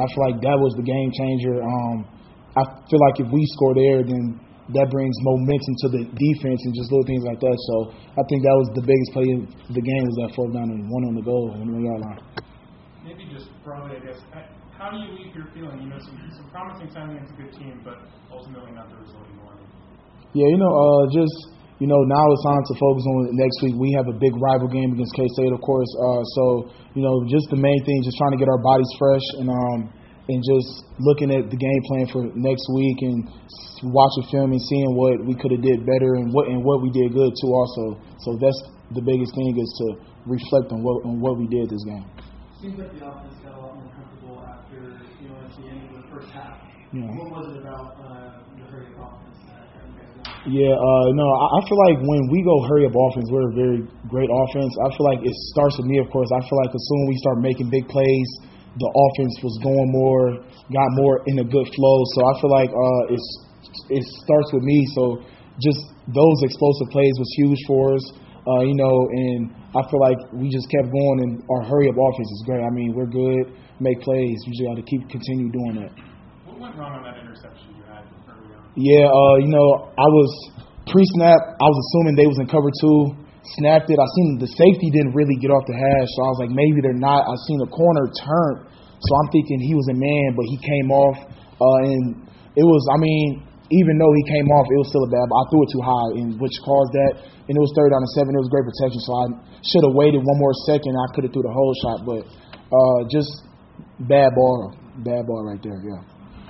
I feel like that was the game changer. I feel like if we score there, then that brings momentum to the defense and just little things like that. So I think that was the biggest play of the game, was that 4th down and 1 on the goal on the 1 yard line. Maybe just broadly, I guess, how do you leave your feeling? You know, some promising signing against a good team, but ultimately not the result you wanted. Yeah, now it's time to focus on next week. We have a big rival game against K-State, of course. Just the main thing, just trying to get our bodies fresh and just looking at the game plan for next week and watching film and seeing what we could have did better and what we did good too also. So that's the biggest thing, is to reflect on what we did this game. Seems like the offense got a lot more comfortable after, at the end of the first half. Yeah. What was it about the hurry up offense that you guys got? I feel like when we go hurry up offense, we're a very great offense. I feel like it starts with me, of course. I feel like as soon as we start making big plays, the offense was going more, got more in a good flow. So I feel like it starts with me. So just those explosive plays was huge for us, and I feel like we just kept going, and our hurry-up offense is great. I mean, we're good, make plays. We just got to continue doing that. What went wrong on that interception you had early on? Yeah, I was pre-snap. I was assuming they was in cover 2. Snapped it. I seen the safety didn't really get off the hash, so I was like, maybe they're not. I seen the corner turn, so I'm thinking he was a man, but he came off, and it was, even though he came off, it was still a bad, but I threw it too high, and which caused that, and it was 3rd down and 7. It was great protection, so I should have waited one more second. I could have threw the whole shot, but just bad ball right there, yeah.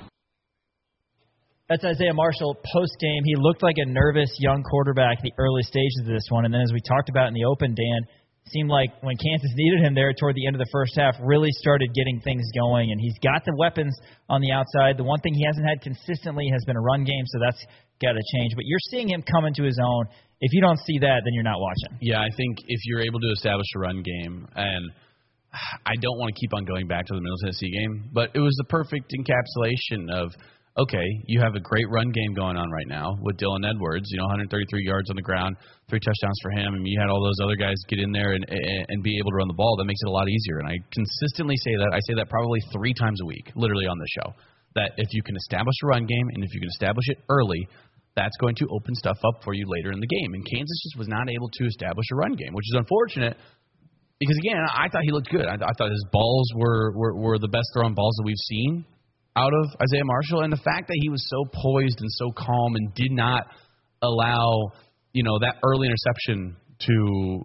That's Isaiah Marshall post-game. He looked like a nervous young quarterback the early stages of this one. And then as we talked about in the open, Dan, it seemed like when Kansas needed him there toward the end of the first half, really started getting things going. And he's got the weapons on the outside. The one thing he hasn't had consistently has been a run game, so that's got to change. But you're seeing him come into his own. If you don't see that, then you're not watching. Yeah, I think if you're able to establish a run game, and I don't want to keep on going back to the Middle Tennessee game, but it was the perfect encapsulation of, okay, you have a great run game going on right now with Dylan Edwards, 133 yards on the ground, 3 touchdowns for him. You had all those other guys get in there and be able to run the ball. That makes it a lot easier. And I consistently say that. I say that probably 3 times a week, literally on the show, that if you can establish a run game and if you can establish it early, that's going to open stuff up for you later in the game. And Kansas just was not able to establish a run game, which is unfortunate because, again, I thought he looked good. I thought his balls were the best thrown balls that we've seen out of Isaiah Marshall, and the fact that he was so poised and so calm and did not allow, that early interception to,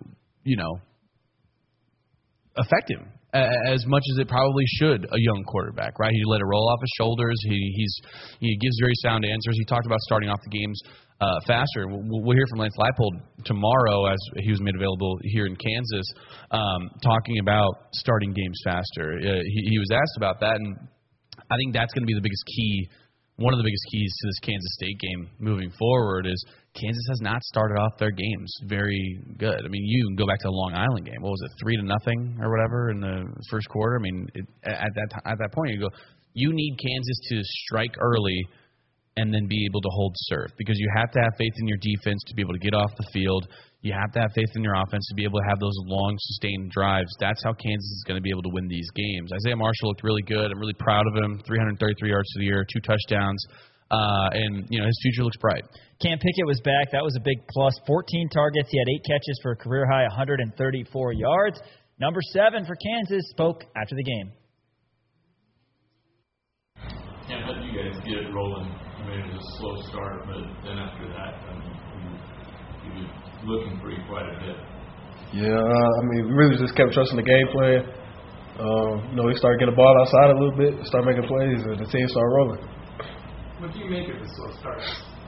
affect him as much as it probably should a young quarterback, right? He let it roll off his shoulders. He gives very sound answers. He talked about starting off the games faster. We'll hear from Lance Leipold tomorrow, as he was made available here in Kansas, talking about starting games faster. He was asked about that, and I think that's going to be the biggest key, one of the biggest keys to this Kansas State game moving forward is Kansas has not started off their games very good. You can go back to the Long Island game. What was it, 3-0 or whatever in the first quarter? At that point, you need Kansas to strike early and then be able to hold serve because you have to have faith in your defense to be able to get off the field. You have to have faith in your offense to be able to have those long, sustained drives. That's how Kansas is going to be able to win these games. Isaiah Marshall looked really good. I'm really proud of him. 333 yards to the year, 2 touchdowns, and his future looks bright. Cam Pickett was back. That was a big plus. 14 targets. He had 8 catches for a career-high 134 yards. Number 7 for Kansas spoke after the game. Cam, how did you guys get it rolling? It was a slow start, but then after that, you were looking for you quite a bit. Yeah, we really just kept trusting the game plan. We started getting the ball outside a little bit, started making plays, and the team started rolling. What do you make of the slow start?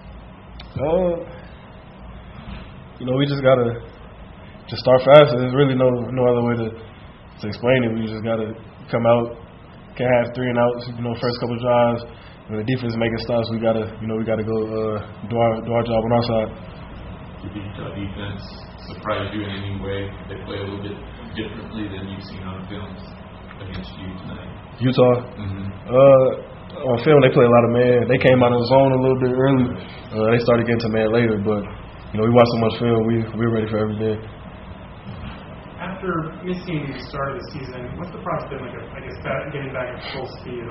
We just got to just start fast. There's really no other way to explain it. We just got to come out, can't have 3 and outs, first couple of drives. When the defense is making stops, we got to go do our job on our side. Did the Utah defense surprise you in any way? They play a little bit differently than you've seen on films against you tonight. Utah? Mm-hmm. On film, they play a lot of man. They came out of the zone a little bit early. They started getting to man later, but we watched so much film. We're ready for every day. After missing the start of the season, what's the process been like? Getting back at full speed.